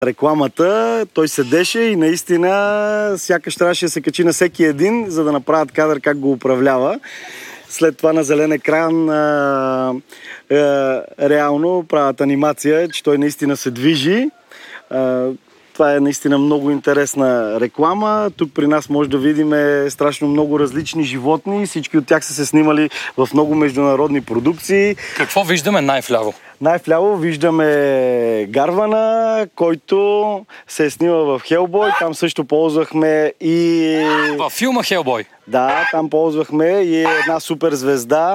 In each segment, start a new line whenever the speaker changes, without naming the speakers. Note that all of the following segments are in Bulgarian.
рекламата, той седеше и наистина сякаш трябваше да се качи на всеки един, за да направят кадър как го управлява. След това на зелен екран реално правят анимация, че той наистина се движи. Това е наистина много интересна реклама. Тук при нас може да видим страшно много различни животни. Всички от тях са се снимали в много международни продукции.
Какво виждаме най-вляво?
Най-вляво виждаме Гарвана, който се е снимал в Хелбой. Там също ползвахме и...
Във филма Хелбой?
Да, там ползвахме и една суперзвезда,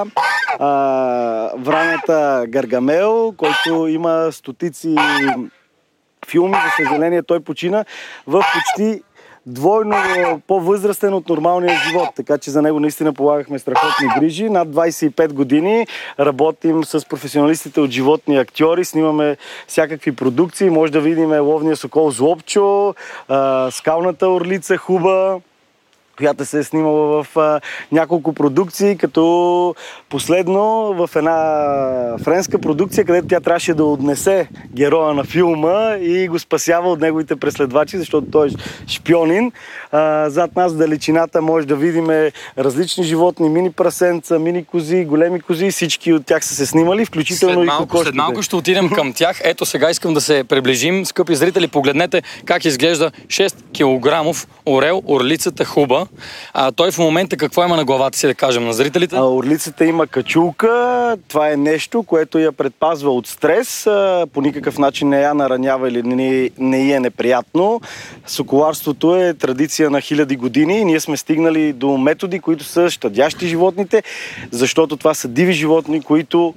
враната Гаргамел, който има стотици филми. За съжаление той почина в почти двойно по-възрастен от нормалния живот, така че за него наистина полагахме страхотни грижи. Над 25 години работим с професионалистите от животни актьори, снимаме всякакви продукции. Може да видим ловния сокол Злобчо, скалната орлица Хуба, която се е снимала в няколко продукции, като последно в една френска продукция, където тя трябваше да отнесе героя на филма и го спасява от неговите преследвачи, защото той е шпионин. Зад нас в далечината може да видим различни животни, мини прасенца, мини кози, големи кози, всички от тях са се снимали, включително и кокошките.
След малко ще отидем към тях. Ето сега искам да се приближим. Скъпи зрители, погледнете как изглежда 6 килограмов орел, орлицата Хуба. Той в момента какво има на главата си, да кажем на зрителите?
Орлицата има качулка. Това е нещо, което я предпазва от стрес. По никакъв начин не я наранява или не е неприятно. Соколарството е традиция на хиляди години и ние сме стигнали до методи, които са щадящи животните, защото това са диви животни, които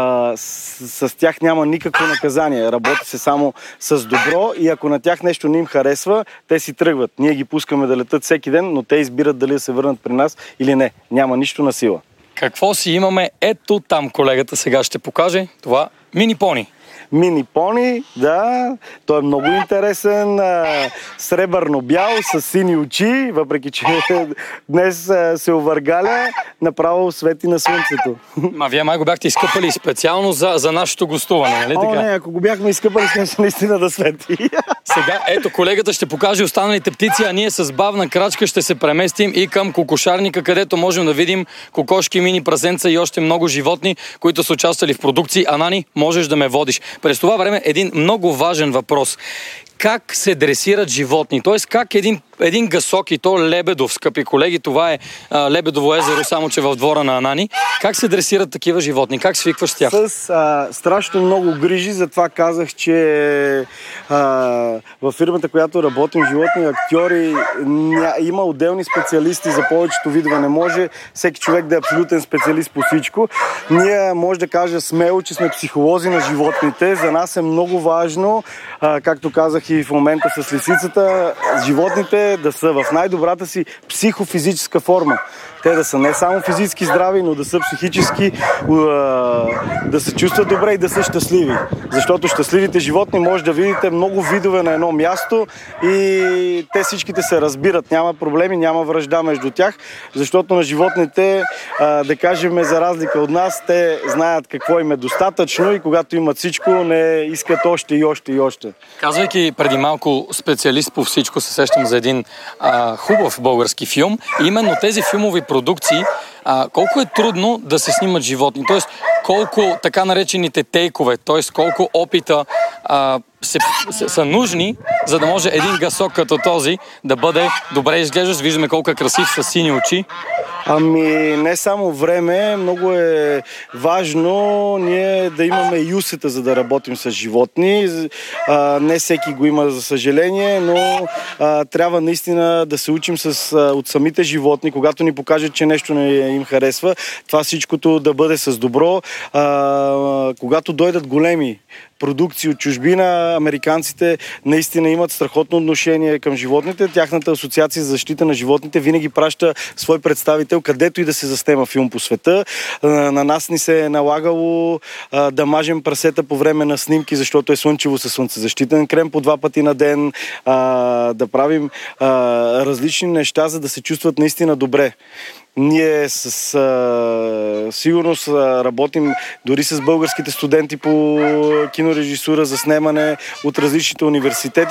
с тях няма никакво наказание. Работи се само с добро и ако на тях нещо не им харесва, те си тръгват. Ние ги пускаме да летат всеки ден, но те избират дали да се върнат при нас или не. Няма нищо на сила.
Какво си имаме? Ето там колегата сега ще покаже това мини пони.
Мини пони, да, той е много интересен, сребърно-бял, с сини очи, въпреки че днес се овъргаля, направо свети на слънцето.
Вие май го бяхте изкъпали специално за нашето гостуване, нали така?
Не, ако го бяхме изкъпали, ще наистина да свети.
Сега, ето, колегата ще покаже останалите птици, а ние с бавна крачка ще се преместим и към кокошарника, където можем да видим кокошки, мини прасенца и още много животни, които са участвали в продукции. Анани, можеш да ме водиш. През това време един много важен въпрос. Как се дресират животни? Тоест, как един гасок, и то Лебедов, скъпи колеги, това е Лебедово езеро, само че в двора на Анани. Как се дресират такива животни? Как свикваш с тях?
С страшно много грижи, затова казах, че във фирмата, която работим, животни актьори, има отделни специалисти за повечето видове. Не може всеки човек да е абсолютен специалист по всичко. Ние може да кажа смело, че сме психолози на животните. За нас е много важно, както казах и в момента с лисицата, животните да са в най-добрата си психофизическа форма. Те да са не само физически здрави, но да са психически, да се чувстват добре и да са щастливи. Защото щастливите животни може да видите много видове на едно място и те всичките се разбират. Няма проблеми, няма вражда между тях, защото на животните, да кажем, за разлика от нас, те знаят какво им е достатъчно и когато имат всичко, не искат още и още и още.
Казвайки преди малко специалист по всичко, се сещам за един хубав български филм. И именно тези филмови продукции, колко е трудно да се снимат животни, т.е. колко така наречените тейкове, т.е. колко опита са нужни, за да може един гасок като този да бъде добре изглеждащ. Виждаме колко е красив с сини очи.
Не само време, много е важно ние да имаме юсета, за да работим с животни. Не всеки го има, за съжаление, но трябва наистина да се учим от самите животни, когато ни покажат, че нещо не им харесва, това всичкото да бъде с добро. Когато дойдат големи продукции от чужбина, американците наистина имат страхотно отношение към животните. Тяхната асоциация за защита на животните винаги праща свой представител, където и да се заснема филм по света. На нас ни се е налагало да мажем прасета по време на снимки, защото е слънчево със слънцезащитен крем по 2 пъти на ден, да правим различни неща, за да се чувстват наистина добре. Ние със сигурност работим дори с българските студенти по кинорежисура за снемане от различните университети.